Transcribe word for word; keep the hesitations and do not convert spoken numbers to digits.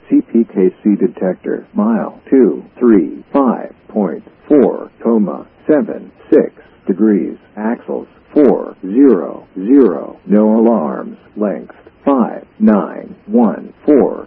C P K C detector. Mile two three five point four, coma seven six degrees. Axles four zero zero. No alarms. Length five nine one four.